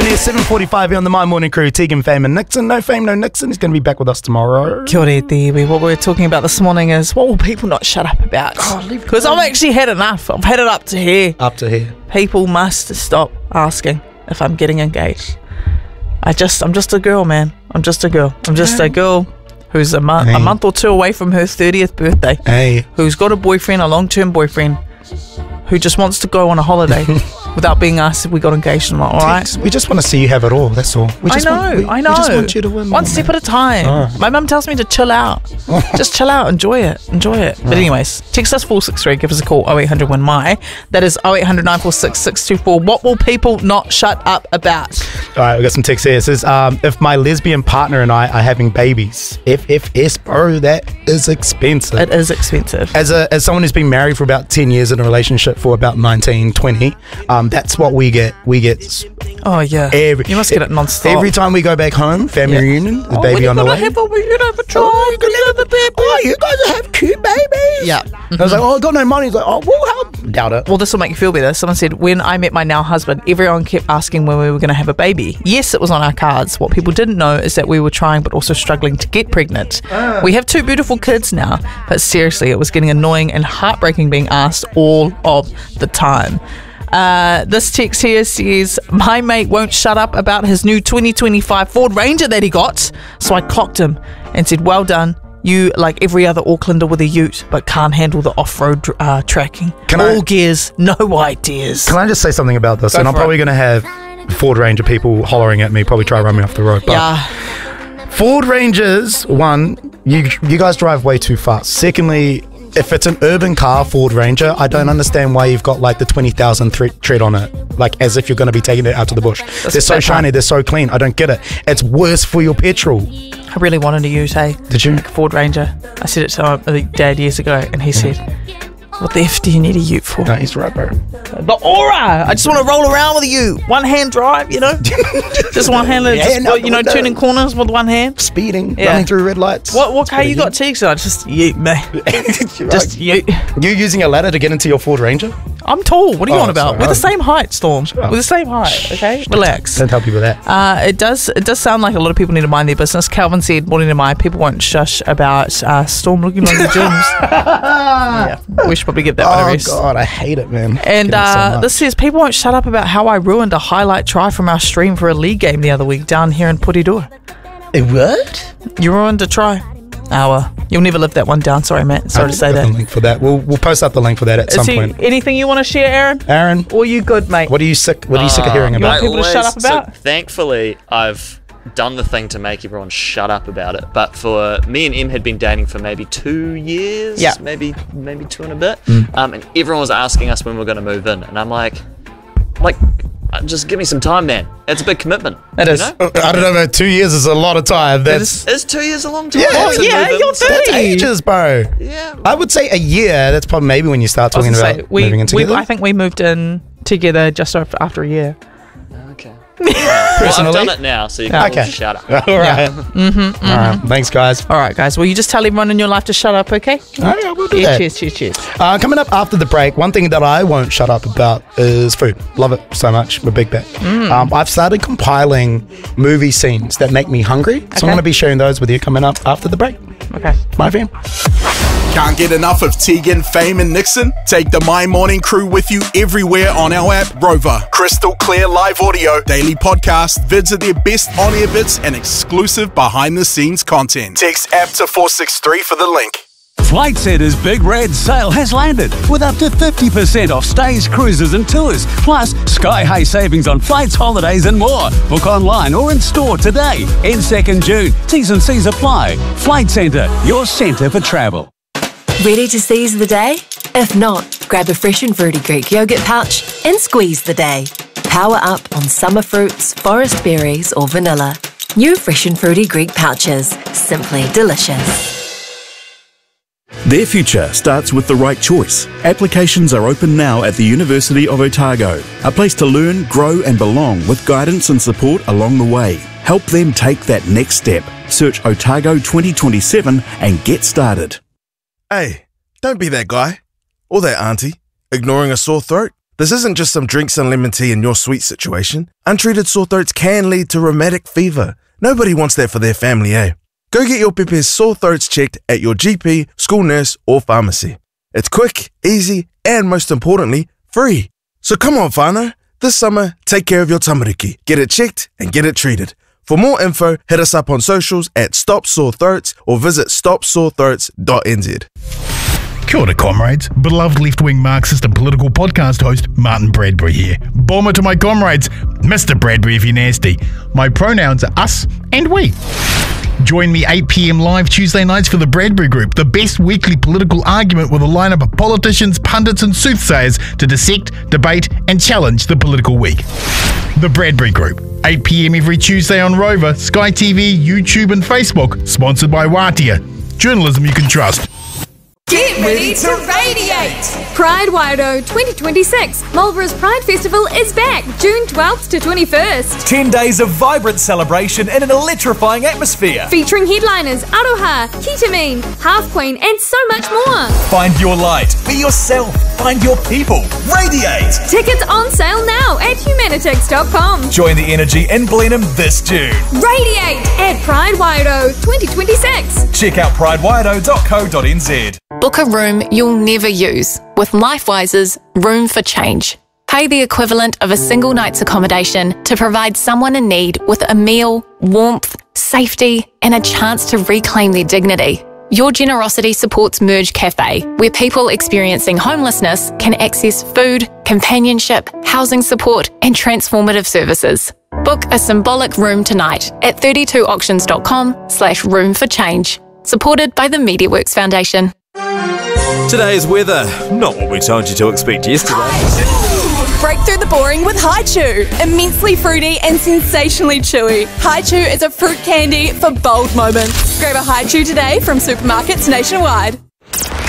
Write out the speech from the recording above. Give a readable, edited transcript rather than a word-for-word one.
there, 7:45 here on the My Morning Crew. Tegan, Fame and Nixon. No Fame, no Nixon. He's going to be back with us tomorrow. Kia ora te iwi. What we're talking about this morning is what will people not shut up about? Because I've actually had enough. I've had it up to here. Up to here. People must stop asking if I'm getting engaged. I'm just a girl, man. I'm just a girl. I'm just a girl who's a month or two away from her 30th birthday. Hey. Who's got a boyfriend, a long-term boyfriend, who just wants to go on a holiday without being asked if we got engaged or not, all right? We just want to see you have it all, that's all. I know. We just want you to win. One step at a time. Oh. My mum tells me to chill out. Just chill out, enjoy it. But anyways, text us 463, give us a call, 0800 1 my. That is 0800 946 624. What will people not shut up about? All right, we got some text here. It says, if my lesbian partner and I are having babies, FFS, bro, that is expensive. It is expensive. As someone who's been married for about 10 years in a relationship for about 19, 20, that's what we get. We get. Oh, yeah. You must get it non-stop. Every time we go back home, family reunion, the baby on the way. You're going to have a child. You're going to have a baby. Oh, you guys have cute babies. Yeah. I was like, I got no money. He's like, oh, well, how? Doubt it. Well, this will make you feel better. Someone said, when I met my now husband, everyone kept asking when we were going to have a baby. Yes, it was on our cards. What people didn't know is that we were trying but also struggling to get pregnant. We have 2 beautiful kids now, but seriously, it was getting annoying and heartbreaking being asked all of the time. This text here says, my mate won't shut up about his new 2025 Ford Ranger that he got, so I clocked him and said, well done. You, like every other Aucklander with a ute, but can't handle the off-road tracking. All gears, no ideas. Can I just say something about this? I'm probably going to have Ford Ranger people hollering at me, probably try to run me off the road. But yeah. Ford Rangers, one, you guys drive way too fast. Secondly, if it's an urban car, Ford Ranger, I don't understand why you've got like the 20,000 tread on it, like as if you're going to be taking it out to the bush. They're so shiny, they're so clean. I don't get it. It's worse for your petrol. I really wanted to use, hey? Did you? Like a Ford Ranger. I said it to my dad years ago, and he said, what the F do you need a ute for? No, he's right, bro. The aura! I just want to roll around with a ute. One-hand drive, you know? Just one-handed, turning corners with one hand. Speeding, running through red lights. What car you got, Tex? Just ute, man. Just ute. You using a ladder to get into your Ford Ranger? I'm tall. What are you on about? We're the same height, Storm. We're the same height, okay? Relax. Don't tell people that. It does sound like a lot of people need to mind their business. Calvin said, morning to my, people won't shush about Storm looking like the gyms. Yeah, we should probably give that one a rest. Oh, God, I hate it, man. And this says, people won't shut up about how I ruined a highlight try from our stream for a league game the other week down here in Porirua. A what? You ruined a try. You'll never live that one down. Sorry, Matt. Sorry to say that. Link for that. We'll post up the link for that at some point. Anything you want to share, Aaron? Aaron? Or you good, mate? What are you sick of hearing about? You want people to shut up about? So thankfully, I've done the thing to make everyone shut up about it. But for me and Em had been dating for maybe 2 years, maybe 2 and a bit, and everyone was asking us when we were going to move in, and I'm like, just give me some time, man. It's a big commitment. It is. I don't know, man. 2 years is a lot of time. Is 2 years a long time? Yeah, you're 30. That's ages, bro. Yeah. I would say a year. That's probably maybe when you start talking about moving in together. I think we moved in together just after a year. Okay. Personally, I've done it now, so you can all shut up. All right. All right. Thanks, guys. All right, guys. Will you just tell everyone in your life to shut up, okay? Oh, yeah, we'll do that. Cheers. Coming up after the break, one thing that I won't shut up about is food. Love it so much. I'm a big bat. I've started compiling movie scenes that make me hungry. So I'm going to be sharing those with you coming up after the break. Okay. Bye, fam. Can't get enough of Tegan, Fame and Nixon? Take the My Morning Crew with you everywhere on our app, Rover. Crystal clear live audio, daily podcast, vids of their best on-air bits and exclusive behind-the-scenes content. Text app to 463 for the link. Flight Centre's Big Red Sale has landed with up to 50% off stays, cruises and tours, plus sky-high savings on flights, holidays and more. Book online or in store today. End 2nd June. T's and C's apply. Flight Centre, your centre for travel. Ready to seize the day? If not, grab a fresh and fruity Greek yogurt pouch and squeeze the day. Power up on summer fruits, forest berries or vanilla. New fresh and fruity Greek pouches. Simply delicious. Their future starts with the right choice. Applications are open now at the University of Otago, a place to learn, grow and belong with guidance and support along the way. Help them take that next step. Search Otago 2027 and get started. Hey, don't be that guy or that auntie ignoring a sore throat. This isn't just some drinks and lemon tea in your sweet situation. Untreated sore throats can lead to rheumatic fever. Nobody wants that for their family, eh? Go get your Pepe's sore throats checked at your GP, school nurse, or pharmacy. It's quick, easy, and most importantly, free. So come on, whānau. This summer, take care of your tamariki. Get it checked and get it treated. For more info, hit us up on socials at Stop Sore Throats or visit stopsorethroats.nz. Kia ora, comrades. Beloved left-wing Marxist and political podcast host Martin Bradbury here. Bomber to my comrades, Mr. Bradbury if you're nasty. My pronouns are us and we. Join me 8 p.m. live Tuesday nights for the Bradbury Group, the best weekly political argument with a lineup of politicians, pundits and soothsayers to dissect, debate and challenge the political week. The Bradbury Group, 8 p.m. every Tuesday on Rover, Sky TV, YouTube and Facebook, sponsored by Watia. Journalism you can trust. Get ready to radiate! Pride Wairau 2026. Marlborough's Pride Festival is back, June 12th to 21st. 10 days of vibrant celebration in an electrifying atmosphere. Featuring headliners Aroha, Ketamine, Half Queen and so much more. Find your light, be yourself, find your people, radiate! Tickets on sale now at humanitix.com. Join the energy in Blenheim this June. Radiate at Pride Wairau 2026. Check out pridewairau.co.nz. Book a room you'll never use with LifeWise's Room for Change. Pay the equivalent of a single night's accommodation to provide someone in need with a meal, warmth, safety, and a chance to reclaim their dignity. Your generosity supports Merge Cafe, where people experiencing homelessness can access food, companionship, housing support, and transformative services. Book a symbolic room tonight at 32auctions.com/room for change. Supported by the MediaWorks Foundation. Today's weather, not what we told you to expect yesterday. Break through the boring with Haichu. Immensely fruity and sensationally chewy. Haichu is a fruit candy for bold moments. Grab a Haichu today from supermarkets nationwide.